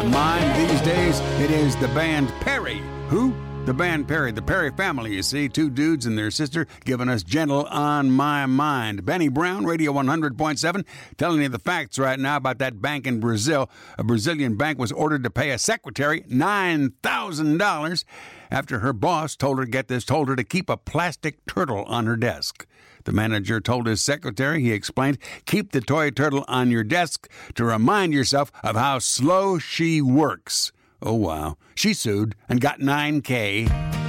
my mind these days, it is the band Perry. Who? The band Perry, the Perry family, you see. Two dudes and their sister giving us Gentle on My Mind. Benny Brown, Radio 100.7, telling you the facts right now about that bank in Brazil. A Brazilian bank was ordered to pay a secretary $9,000 after her boss told her to keep a plastic turtle on her desk. The manager told his secretary, he explained, keep the toy turtle on your desk to remind yourself of how slow she works. Oh, wow. She sued and got $9,000.